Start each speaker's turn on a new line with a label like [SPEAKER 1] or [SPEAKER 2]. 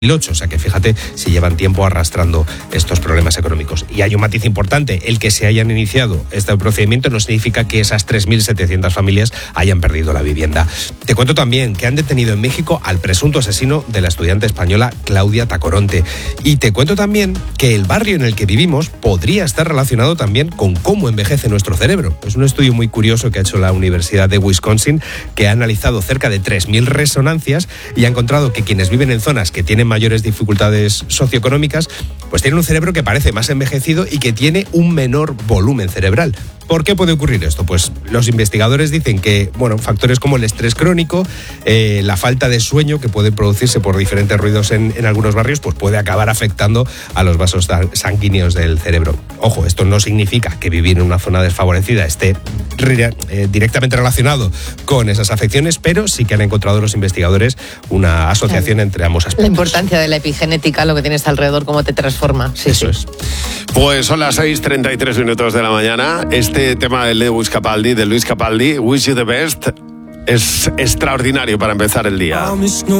[SPEAKER 1] 2008, o sea que fíjate si llevan tiempo arrastrando estos problemas económicos. Y hay un matiz importante, el que se hayan iniciado este procedimiento no significa que esas 3.700 familias hayan perdido la vivienda. Te cuento también que han detenido en México al presunto asesino de la estudiante española Claudia Tacoronte. Y te cuento también que el barrio en el que vivimos podría estar relacionado también con cómo envejece nuestro cerebro. Es un estudio muy curioso que ha hecho la Universidad de Wisconsin, que ha analizado cerca de 3.000 resonancias y ha encontrado que quienes viven en zonas que tienen mayores dificultades socioeconómicas, pues tienen un cerebro que parece más envejecido y que tiene un menor volumen cerebral. ¿Por qué puede ocurrir esto? Pues los investigadores dicen que, factores como el estrés crónico, la falta de sueño que puede producirse por diferentes ruidos en algunos barrios, pues puede acabar afectando a los vasos sanguíneos del cerebro. Ojo, esto no significa que vivir en una zona desfavorecida esté directamente relacionado con esas afecciones, pero sí que han encontrado los investigadores una asociación entre ambos aspectos.
[SPEAKER 2] La importancia de la epigenética, lo que tienes alrededor, cómo te transforma.
[SPEAKER 1] Eso es.
[SPEAKER 3] Pues son las 6:33 de la mañana. Este tema de Luis Capaldi, Wish You the Best, es extraordinario para empezar el día.